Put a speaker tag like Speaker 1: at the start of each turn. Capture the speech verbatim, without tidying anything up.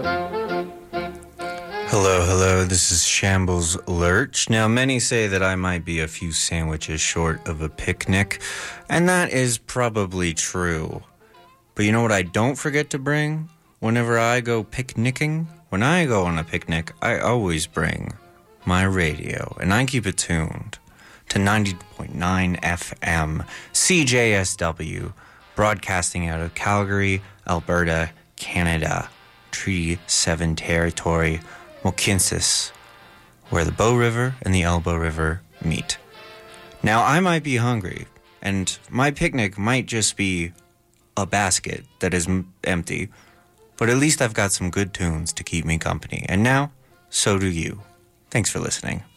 Speaker 1: Hello, hello, this is Shambles Lurch. Now, many say that I might be a few sandwiches short of a picnic, and that is probably true. But you know what I don't forget to bring? Whenever I go picnicking, when I go on a picnic, I always bring my radio, and I keep it tuned to ninety point nine F M, C J S W, broadcasting out of Calgary, Alberta, Canada, Treaty seven Territory, Mohkinstsis, where the Bow River and the Elbow River meet. Now, I might be hungry, and my picnic might just be a basket that is m- empty, but at least I've got some good tunes to keep me company. And now, so do you. Thanks for listening.